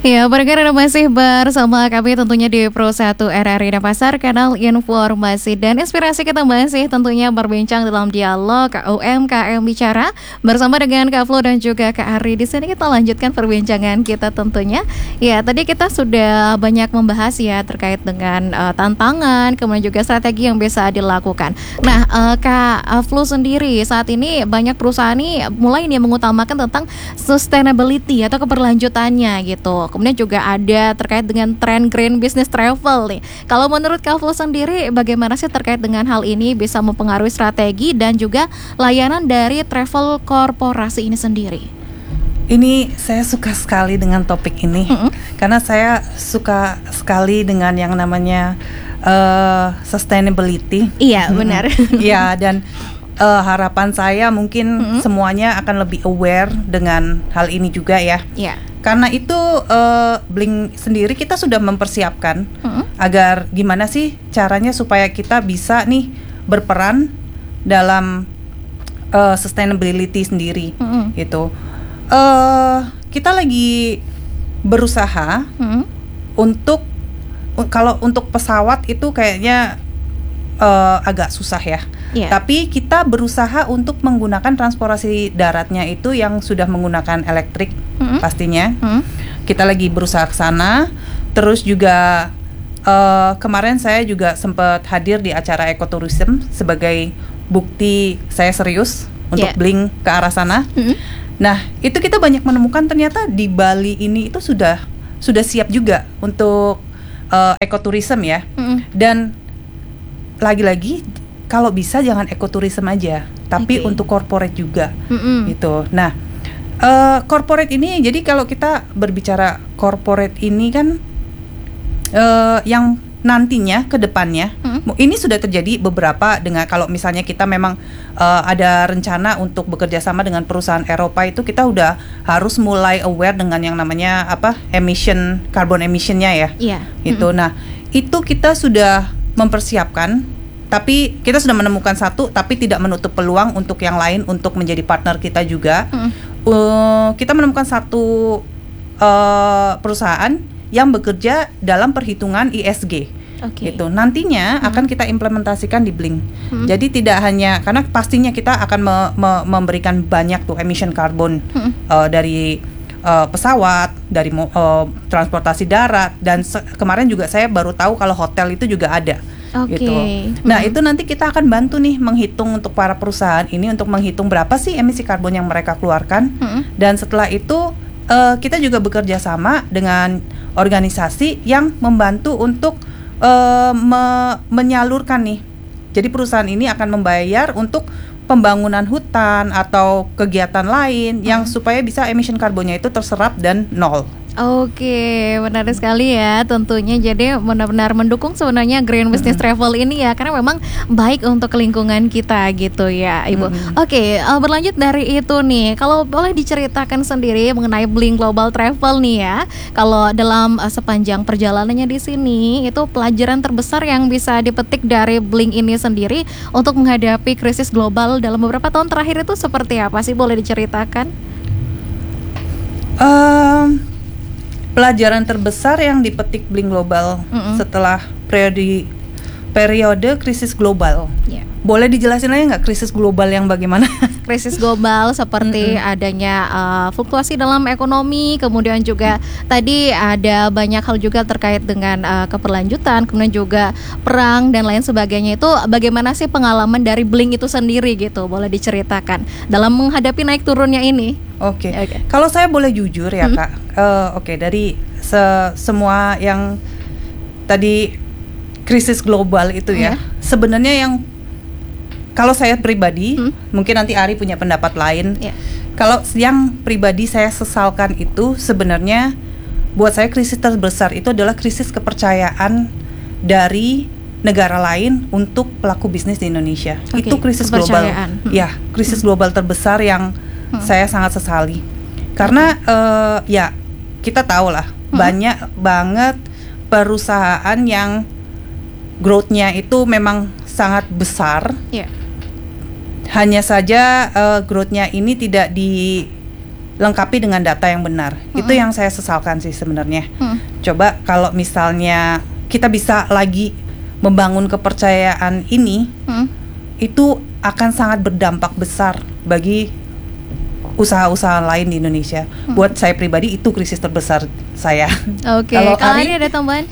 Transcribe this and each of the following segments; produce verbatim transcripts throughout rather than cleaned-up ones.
Ya, pendengar Anda masih bersama kami tentunya di Pro satu R R I Denpasar, kanal informasi dan inspirasi. Kita masih tentunya berbincang dalam dialog K U M K M Bicara bersama dengan Kak Flo dan juga Kak Ari. Di sini kita lanjutkan perbincangan kita tentunya. Ya, tadi kita sudah banyak membahas ya terkait dengan uh, tantangan, kemudian juga strategi yang bisa dilakukan. Nah, uh, Kak Flo sendiri saat ini banyak perusahaan nih mulai nih mengutamakan tentang sustainability atau keberlanjutannya gitu. Kemudian juga ada terkait dengan tren green business travel nih. Kalau menurut Kak Flo sendiri, bagaimana sih terkait dengan hal ini bisa mempengaruhi strategi dan juga layanan dari travel korporasi ini sendiri? Ini saya suka sekali dengan topik ini, mm-hmm. karena saya suka sekali dengan yang namanya uh, sustainability. Iya, benar. Iya, dan uh, harapan saya mungkin mm-hmm. semuanya akan lebih aware dengan hal ini juga ya. Iya. Karena itu uh, Blink sendiri kita sudah mempersiapkan hmm. agar gimana sih caranya supaya kita bisa nih berperan dalam uh, sustainability sendiri hmm. gitu. Uh, kita lagi berusaha hmm. untuk uh, kalau untuk pesawat itu kayaknya uh, agak susah ya. Yeah. Tapi kita berusaha untuk menggunakan transportasi daratnya itu yang sudah menggunakan elektrik mm-hmm. pastinya. Mm-hmm. Kita lagi berusaha ke sana. Terus juga uh, kemarin saya juga sempat hadir di acara ekotourism sebagai bukti saya serius untuk yeah. Blink ke arah sana. Mm-hmm. Nah, itu kita banyak menemukan ternyata di Bali ini itu sudah sudah siap juga untuk uh, ekotourism ya. Mm-hmm. Dan lagi-lagi kalau bisa jangan ekoturism aja, tapi okay. untuk corporate juga, mm-hmm. gitu. Nah, uh, corporate ini, jadi kalau kita berbicara corporate ini kan, uh, yang nantinya ke depannya, mm-hmm. ini sudah terjadi beberapa dengan kalau misalnya kita memang uh, ada rencana untuk bekerja sama dengan perusahaan Eropa itu kita udah harus mulai aware dengan yang namanya apa emission, carbon emissionnya ya, yeah. gitu. Mm-hmm. Nah, itu kita sudah mempersiapkan. Tapi kita sudah menemukan satu, tapi tidak menutup peluang untuk yang lain untuk menjadi partner kita juga. Mm. Uh, kita menemukan satu uh, perusahaan yang bekerja dalam perhitungan E S G. Okay. Gitu. Nantinya mm. akan kita implementasikan di Blink. Mm. Jadi tidak hanya karena pastinya kita akan me- me- memberikan banyak tuh emission carbon mm. uh, dari uh, pesawat, dari uh, transportasi darat, dan se- kemarin juga saya baru tahu kalau hotel itu juga ada. Okay. Gitu. Nah, mm-hmm. itu nanti kita akan bantu nih menghitung untuk para perusahaan ini untuk menghitung berapa sih emisi karbon yang mereka keluarkan. Mm-hmm. Dan setelah itu uh, kita juga bekerja sama dengan organisasi yang membantu untuk uh, me- menyalurkan nih. Jadi perusahaan ini akan membayar untuk pembangunan hutan atau kegiatan lain mm-hmm. yang supaya bisa emission karbonnya itu terserap dan nol. Oke, menarik sekali ya tentunya. Jadi benar-benar mendukung sebenarnya green business mm-hmm. travel ini ya, karena memang baik untuk lingkungan kita gitu ya Ibu. Mm-hmm. Oke, uh, berlanjut dari itu nih, kalau boleh diceritakan sendiri mengenai Blink Global Travel nih ya. Kalau dalam uh, sepanjang perjalanannya di sini, itu pelajaran terbesar yang bisa dipetik dari Blink ini sendiri untuk menghadapi krisis global dalam beberapa tahun terakhir itu seperti apa sih? Boleh diceritakan? Um Pelajaran terbesar yang dipetik Blink Global mm-hmm. setelah periode periode krisis global. Yeah. Boleh dijelasin lagi nggak krisis global yang bagaimana? Krisis global seperti mm-hmm. adanya uh, fluktuasi dalam ekonomi, kemudian juga tadi ada banyak hal juga terkait dengan uh, keberlanjutan, kemudian juga perang dan lain sebagainya. Itu bagaimana sih pengalaman dari Blink itu sendiri gitu? Boleh diceritakan dalam menghadapi naik turunnya ini? Oke, okay. okay. Kalau saya boleh jujur ya hmm. Kak, uh, oke okay, dari se- semua yang tadi krisis global itu ya, yeah. sebenarnya yang kalau saya pribadi, hmm. mungkin nanti Ari punya pendapat lain. Yeah. Kalau yang pribadi saya sesalkan itu sebenarnya buat saya krisis terbesar itu adalah krisis kepercayaan dari negara lain untuk pelaku bisnis di Indonesia. Okay. Itu krisis global, hmm. ya krisis hmm. global terbesar yang Hmm. saya sangat sesali karena okay. uh, ya kita tahu lah hmm. banyak banget perusahaan yang growth-nya itu memang sangat besar. Yeah. Hanya saja uh, growth-nya ini tidak di lengkapi dengan data yang benar. Mm-hmm. Itu yang saya sesalkan sih sebenarnya. Mm. Coba kalau misalnya kita bisa lagi membangun kepercayaan ini, mm. itu akan sangat berdampak besar bagi usaha-usaha lain di Indonesia. Mm. Buat saya pribadi itu krisis terbesar saya. Oke. Okay. Kalau Ari ada tambahan?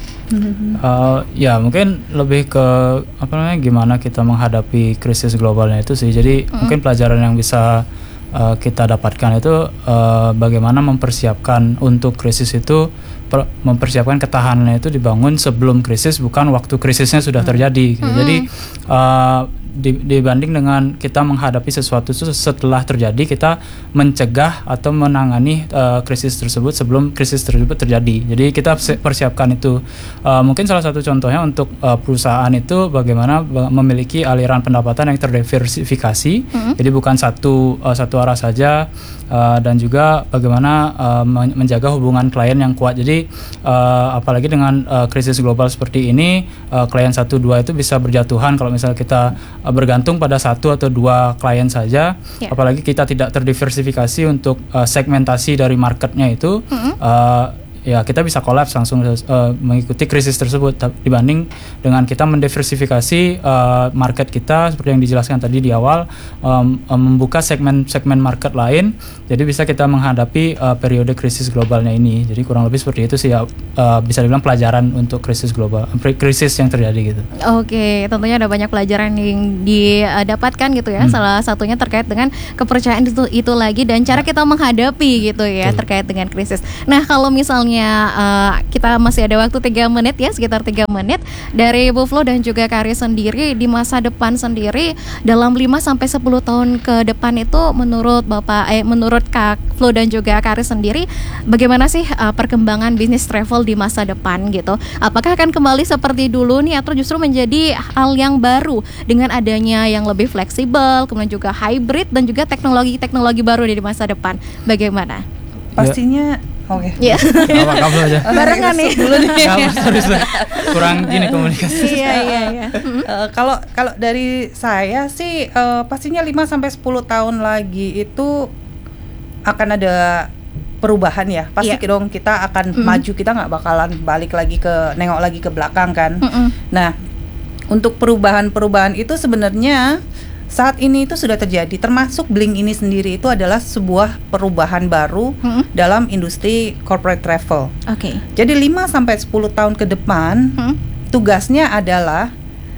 Uh, ya mungkin lebih ke apa namanya gimana kita menghadapi krisis globalnya itu sih. Jadi mm. mungkin pelajaran yang bisa uh, kita dapatkan itu uh, bagaimana mempersiapkan untuk krisis itu, per, mempersiapkan ketahanannya itu dibangun sebelum krisis, bukan waktu krisisnya sudah terjadi. Gitu. Mm. Jadi uh, Di, dibanding dengan kita menghadapi sesuatu itu setelah terjadi, kita mencegah atau menangani uh, krisis tersebut sebelum krisis tersebut terjadi. Jadi kita persiapkan itu. Uh, mungkin salah satu contohnya untuk uh, perusahaan itu bagaimana memiliki aliran pendapatan yang terdiversifikasi. Mm-hmm. Jadi bukan satu uh, satu arah saja, uh, dan juga bagaimana uh, menjaga hubungan klien yang kuat. Jadi uh, apalagi dengan uh, krisis global seperti ini, uh, klien satu dua itu bisa berjatuhan kalau misalnya kita bergantung pada satu atau dua klien saja, yeah. Apalagi kita tidak terdiversifikasi untuk uh, segmentasi dari marketnya itu, mm-hmm. uh, ya kita bisa kolaps langsung uh, mengikuti krisis tersebut dibanding dengan kita mendiversifikasi uh, market kita seperti yang dijelaskan tadi di awal, um, um, membuka segmen-segmen market lain, jadi bisa kita menghadapi uh, periode krisis globalnya ini. Jadi kurang lebih seperti itu sih ya, uh, bisa dibilang pelajaran untuk krisis global, krisis yang terjadi gitu. Oke, tentunya ada banyak pelajaran yang didapatkan gitu ya. Hmm. Salah satunya terkait dengan kepercayaan itu itu lagi dan cara kita menghadapi gitu ya. Betul. Terkait dengan krisis. Nah, kalau misalnya uh, kita masih ada waktu tiga menit ya, sekitar tiga menit dari Bu Flo dan juga Kak Ari sendiri di masa depan sendiri dalam lima sampai sepuluh tahun ke depan itu menurut Bapak eh menurut Kak Flo dan juga Kak Ari sendiri bagaimana sih uh, perkembangan bisnis travel di masa depan gitu? Apakah akan kembali seperti dulu nih atau justru menjadi hal yang baru dengan adanya yang lebih fleksibel, kemudian juga hybrid dan juga teknologi-teknologi baru di masa depan? Bagaimana? Pastinya oke. Iya. Apa kabel aja. Barengan nih. Dulu nih. Kurang gini komunikasi. Iya iya iya. Kalau kalau dari saya sih uh, pastinya lima sampai sepuluh tahun lagi itu akan ada perubahan ya. Pasti yeah. dong kita akan mm-hmm. maju, kita nggak bakalan balik lagi ke nengok lagi ke belakang kan. Mm-hmm. Nah, untuk perubahan-perubahan itu sebenarnya saat ini itu sudah terjadi, termasuk Blink ini sendiri itu adalah sebuah perubahan baru hmm. dalam industri corporate travel. Oke. Okay. Jadi lima sampai sepuluh tahun ke depan hmm. tugasnya adalah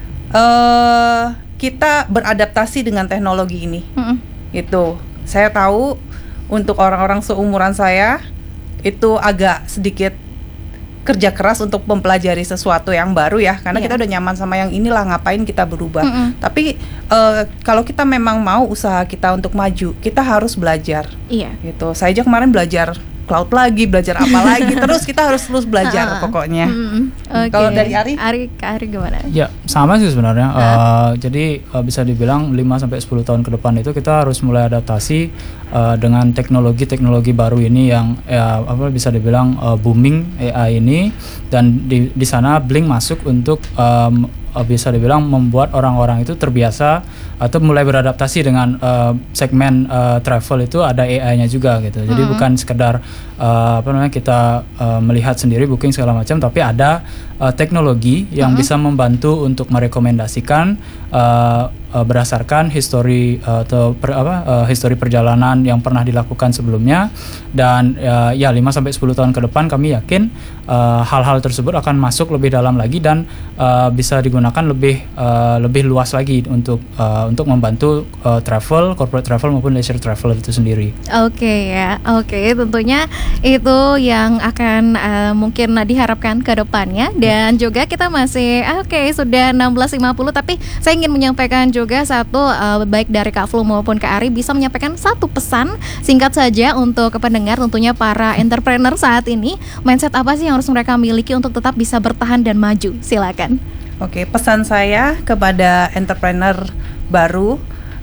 uh, kita beradaptasi dengan teknologi ini. Hmm. Itu saya tahu untuk orang-orang seumuran saya itu agak sedikit kerja keras untuk mempelajari sesuatu yang baru ya, karena yeah. kita udah nyaman sama yang inilah, ngapain kita berubah. Mm-hmm. Tapi uh, kalau kita memang mau usaha kita untuk maju, kita harus belajar. Iya. Yeah. Gitu. Saya aja kemarin belajar cloud lagi, belajar apa lagi, terus kita harus terus belajar pokoknya. Mm-hmm. Okay. Kalau dari Ari? Ari, Kak Ari gimana? Ya sama sih sebenarnya. Uh. Uh, jadi uh, bisa dibilang lima sampai sepuluh tahun ke depan itu kita harus mulai adaptasi uh, dengan teknologi-teknologi baru ini yang ya, apa bisa dibilang uh, booming A I ini, dan di di sana Blink masuk untuk um, uh, bisa dibilang membuat orang-orang itu terbiasa atau mulai beradaptasi dengan uh, segmen uh, travel itu ada A I-nya juga gitu. Jadi hmm. bukan sekedar uh, apa namanya kita uh, melihat sendiri booking segala macam, tapi ada uh, teknologi yang hmm. bisa membantu untuk merekomendasikan uh, uh, berdasarkan histori uh, atau per, apa uh, histori perjalanan yang pernah dilakukan sebelumnya. Dan uh, ya lima sampai sepuluh tahun ke depan kami yakin uh, hal-hal tersebut akan masuk lebih dalam lagi dan uh, bisa digunakan lebih uh, lebih luas lagi untuk uh, untuk membantu uh, travel, corporate travel maupun leisure travel itu sendiri. Oke okay, ya, oke okay. Tentunya itu yang akan uh, mungkin diharapkan ke depannya. Dan juga kita masih oke okay, sudah enam belas lima puluh, tapi saya ingin menyampaikan juga satu uh, baik dari Kak Flo maupun Kak Ari bisa menyampaikan satu pesan singkat saja untuk pendengar, tentunya para entrepreneur saat ini. Mindset apa sih yang harus mereka miliki untuk tetap bisa bertahan dan maju? Silakan. Oke, pesan saya kepada entrepreneur baru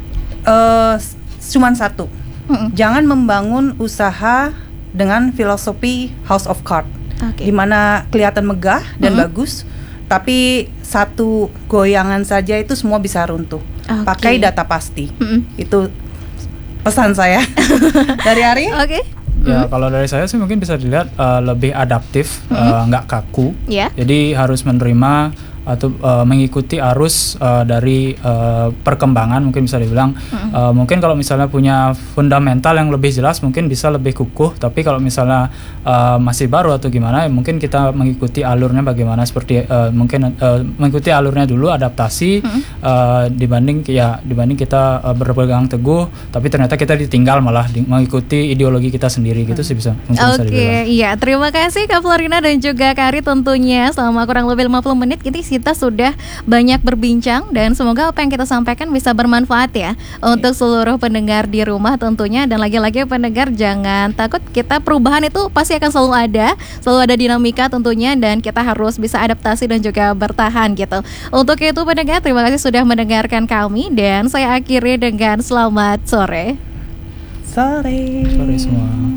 uh, cuma satu, mm-hmm. jangan membangun usaha dengan filosofi house of cards, okay. dimana kelihatan megah dan mm-hmm. bagus, tapi satu goyangan saja itu semua bisa runtuh. Okay. Pakai data pasti, mm-hmm. itu pesan saya. Dari Ari? Oke, okay. Ya Hmm. kalau dari saya sih mungkin bisa dilihat uh, lebih adaptif, Hmm. uh, nggak kaku. Ya. Jadi harus menerima atau uh, mengikuti arus uh, dari uh, perkembangan, mungkin bisa dibilang. Hmm. Uh, mungkin kalau misalnya punya fundamental yang lebih jelas mungkin bisa lebih kukuh, tapi kalau misalnya uh, masih baru atau gimana ya mungkin kita mengikuti alurnya bagaimana, seperti uh, mungkin uh, mengikuti alurnya dulu, adaptasi. Hmm. uh, dibanding ya dibanding kita uh, berpegang teguh tapi ternyata kita ditinggal malah di, mengikuti ideologi kita sendiri gitu sih bisa mungkin bisa Oke, dibilang. iya. Terima kasih Kak Florina dan juga Kak Ari tentunya. Selama kurang lebih lima puluh menit ini kita sudah banyak berbincang dan semoga apa yang kita sampaikan bisa bermanfaat ya untuk seluruh pendengar di rumah tentunya. Dan lagi-lagi pendengar jangan takut, kita perubahan itu pasti akan selalu ada, selalu ada dinamika tentunya, dan kita harus bisa adaptasi dan juga bertahan gitu. Untuk itu pendengar, terima kasih sudah mendengarkan kami dan saya akhiri dengan selamat sore. Sore. Sorry semua.